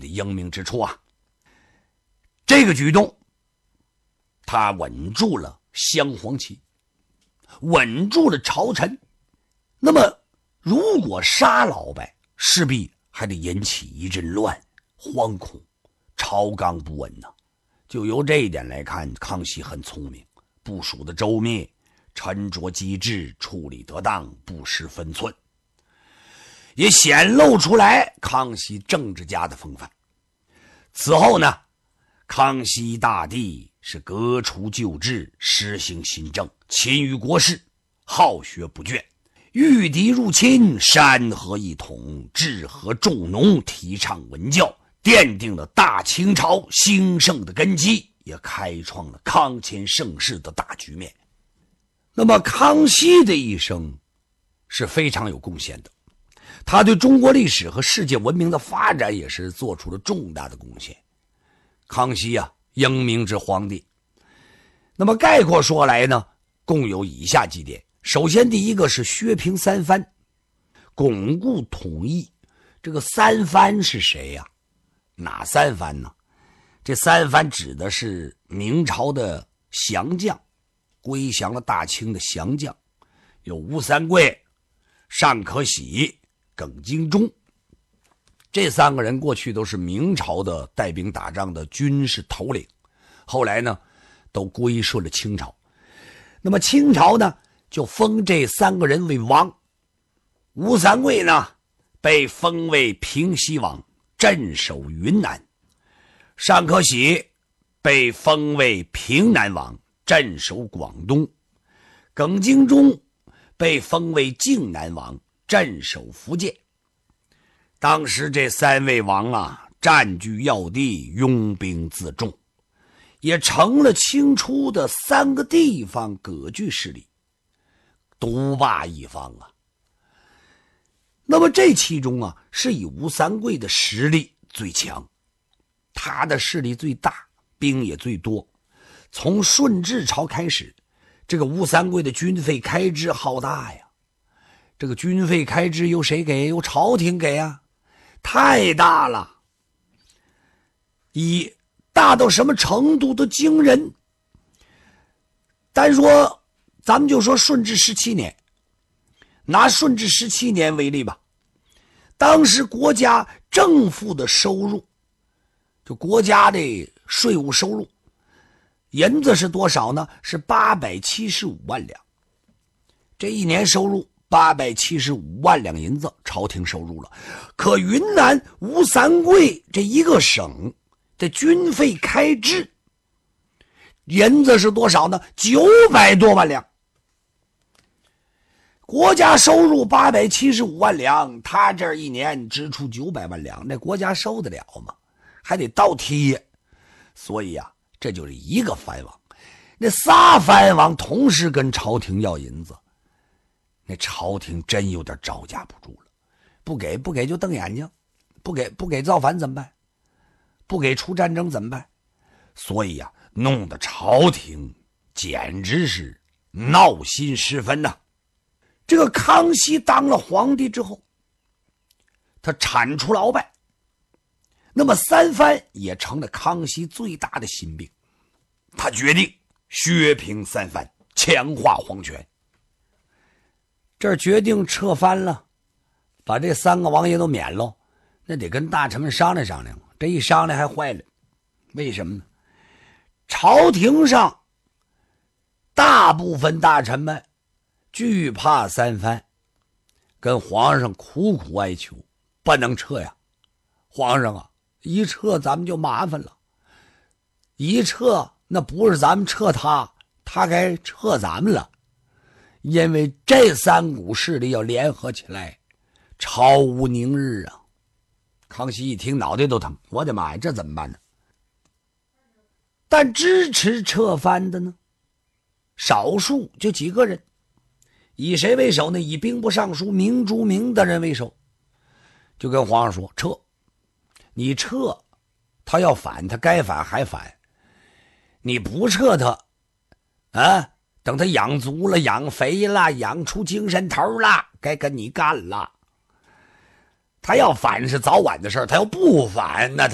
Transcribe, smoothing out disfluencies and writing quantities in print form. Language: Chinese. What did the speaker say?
的英明之处啊。这个举动，他稳住了镶黄旗，稳住了朝臣。那么，如果杀老百，势必还得引起一阵乱，惶恐，朝纲不稳呢。就由这一点来看，康熙很聪明，部署的周密，沉着机智，处理得当，不失分寸，也显露出来康熙政治家的风范。此后呢，康熙大帝是革除旧制，实行新政，勤于国事，好学不倦，御敌入侵，山河一统，治和重农，提倡文教，奠定了大清朝兴盛的根基，也开创了康乾盛世的大局面。那么康熙的一生是非常有贡献的，他对中国历史和世界文明的发展也是做出了重大的贡献。康熙啊，英明之皇帝。那么概括说来呢，共有以下几点。首先第一个是削平三藩，巩固统一。这个三藩是谁呀？哪三藩呢？这三藩指的是明朝的降将，归降了大清的降将，有吴三桂、尚可喜、耿精忠。这三个人过去都是明朝的带兵打仗的军事头领，后来呢都归顺了清朝。那么清朝呢就封这三个人为王。吴三桂呢被封为平西王，镇守云南；尚可喜被封为平南王，镇守广东；耿精忠被封为靖南王，镇守福建。当时这三位王啊，占据要地，拥兵自重，也成了清初的三个地方割据势力，独霸一方啊。那么这其中啊，是以吴三桂的实力最强，他的势力最大，兵也最多。从顺治朝开始，这个吴三桂的军费开支浩大呀。这个军费开支由谁给？由朝廷给啊，太大了。大到什么程度都惊人。单说咱们就说顺治17年，拿顺治17年为例吧。当时国家政府的收入，就国家的税务收入，银子是多少呢？是875万两。这一年收入875万两银子，朝廷收入了。可云南吴三桂这一个省的军费开支，银子是多少呢？900多万两。国家收入875万两，他这一年支出900万两，那国家受得了吗？还得倒贴。所以啊，这就是一个藩王。那仨藩王同时跟朝廷要银子，那朝廷真有点招架不住了。不给就瞪眼睛，不给造反怎么办？不给出战争怎么办？所以啊，弄得朝廷简直是闹心十分呐。这个康熙当了皇帝之后，他铲除鳌拜，那么三藩也成了康熙最大的心病。他决定削平三藩，强化皇权。这儿决定撤藩了，把这三个王爷都免了，那得跟大臣们商量商量。这一商量还坏了，为什么呢？朝廷上大部分大臣们惧怕三藩，跟皇上苦苦哀求，不能撤呀。皇上啊，一撤咱们就麻烦了，一撤那不是咱们撤他，他该撤咱们了。因为这三股势力要联合起来，朝无宁日啊。康熙一听脑袋都疼，我的妈呀，这怎么办呢？但支持撤藩的呢，少数就几个人。以谁为首呢？以兵部尚书明珠明的人为首，就跟皇上说撤。你撤，他要反，他该反还反。你不撤他啊，等他养足了，养肥了，养出精神头了，该跟你干了。他要反是早晚的事，他要不反那